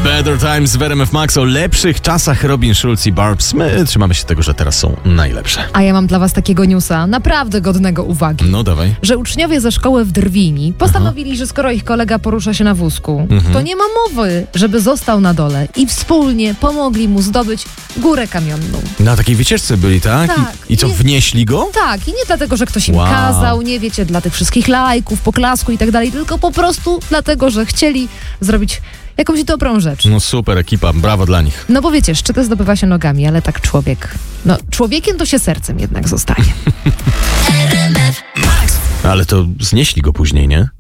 Better Times w RMF Max, o lepszych czasach Robin Schulz i Barbs. My trzymamy się tego, że teraz są najlepsze. A ja mam dla was takiego newsa, naprawdę godnego uwagi. No dawaj. Że uczniowie ze szkoły w Drwini postanowili, że skoro ich kolega porusza się na wózku, to nie ma mowy, żeby został na dole i wspólnie pomogli mu zdobyć górę kamionną. Na takiej wycieczce byli, tak? Tak. I co, wnieśli go? Tak, i nie dlatego, że ktoś im Wow. kazał, nie wiecie, dla tych wszystkich lajków, poklasku i tak dalej, tylko po prostu dlatego, że chcieli zrobić jakąś dobrą rzecz. No super ekipa, brawo dla nich. No bo wiecie, szczyty zdobywa się nogami, ale tak człowiek, no człowiekiem to się sercem jednak zostaje. Ale to znieśli go później, nie?